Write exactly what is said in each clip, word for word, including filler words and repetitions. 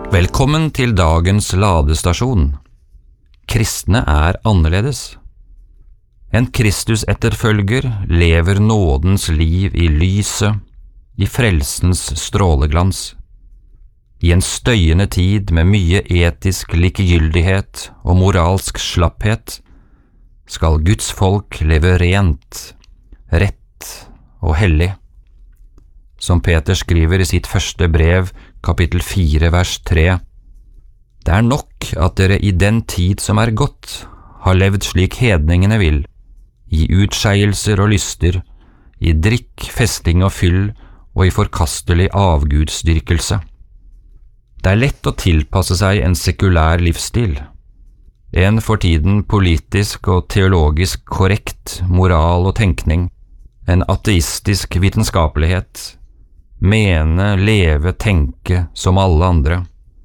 Velkommen til dagens ladestasjon. Kristne er annerledes. En Kristus-etterfølger lever nådens liv i lyset, i frelsens stråleglans. I en støyende tid med mye etisk likegyldighet og moralsk slapphet skal Guds folk leve rent, rett og hellig. Som Peter skriver i sitt første brev, kapittel fire, vers tre. Det er nok at dere i den tid som er gått, har levd slik hedningene vil, i utskeielser og lyster, i drikk, festing og fyll, og i forkastelig avgudsdyrkelse. Det er lett å tilpasse seg en sekulær livsstil, en for tiden politisk og teologisk korrekt moral og tenkning, en ateistisk vitenskapelighet, mene, leve, tenke som alle andre.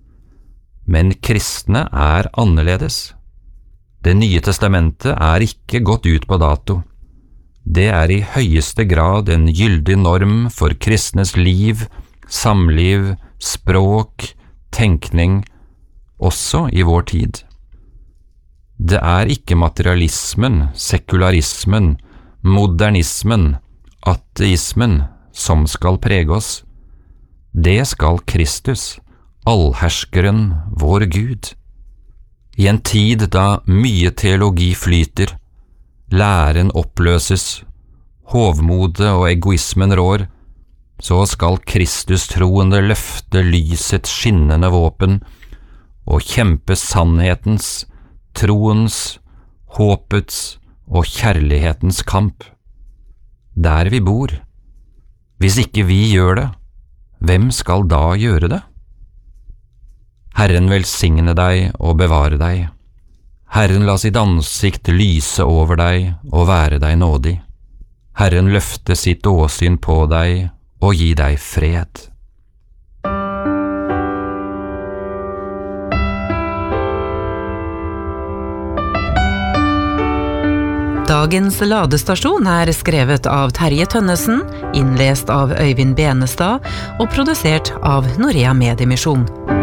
Men kristne er annerledes. Det nye testamentet er ikke gått ut på dato. Det er i høyeste grad en gyldig norm for kristnes liv, samliv, språk, tenkning, også i vår tid. Det er ikke materialismen, sekularismen, modernismen, ateismen som skal prege oss. Det skal Kristus, allherskeren, vår Gud. I en tid da mye teologi flyter, læren oppløses, hovmodet og egoismen rår, så skal Kristus-troende løfte lysets skinnende våpen og kjempe sannhetens, troens, håpets og kjærlighetens kamp. Der vi bor. Hvis ikke vi gjør det, hvem skal da gjøre det? Herren velsigne deg og bevare deg. Herren la sitt ansikt lyse over deg og være deg nådig. Herren løfte sitt åsyn på deg og gi deg fred. Dagens ladestasjon er skrevet av Terje Tønnesen, innlest av Øyvind Benestad og produsert av Norea Mediemisjon.